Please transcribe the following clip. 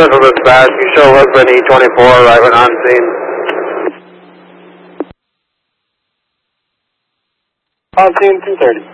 Central Dispatch, you show Lisbon E24 arriving on scene. On scene 230.